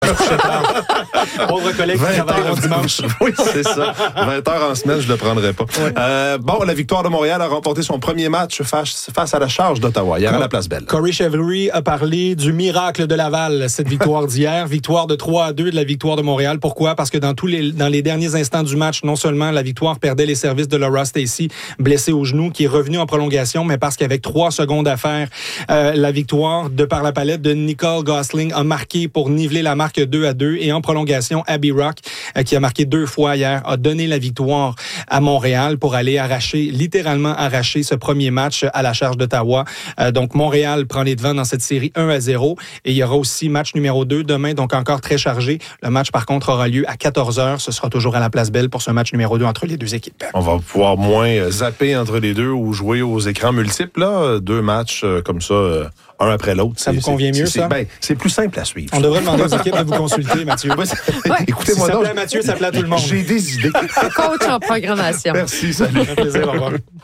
se coucher tard. Pauvre collègue qui travaille le dimanche. Oui, c'est ça. 20 heures en semaine, je le prendrais pas. Ouais. La Victoire de Montréal a remporté son premier match face à la Charge d'Ottawa, hier à la Place Belle. Corey Cheverry a parlé du miracle de Laval, cette victoire d'hier. Victoire de 3-2 de la Victoire de Montréal. Pourquoi? Parce que dans les derniers instants du match, non seulement la Victoire perdait les services de Laura Stacey, blessée au genou, qui est revenue en prolongation, mais parce qu'avec 3 secondes à faire, la Victoire, de par la palette de Nicole Gosling, a marqué pour niveler la marque 2-2. Et en prolongation, Abby Rock, qui a marqué 2 fois hier, a donné la victoire à Montréal pour aller littéralement arracher ce premier match à la Charge d'Ottawa. Donc, Montréal prend les devants dans cette série 1-0. Et il y aura aussi match numéro 2 demain, donc encore très chargé. Le match, par contre, aura lieu à 14h. Ce sera toujours à la Place Belle pour ce match numéro 2 entre les deux équipes. On va pouvoir moins zapper entre les deux ou jouer aux écrans multiples. 2 matchs comme ça, un après l'autre. Ça vous convient mieux, ça? C'est plus simple à suivre. On devrait demander aux équipes de vous consulter, Mathieu. Écoutez-moi si ça plaît à Mathieu, ça plaît à tout le monde. J'ai des idées. Coach en programmation. Merci, salut. Un plaisir, au revoir.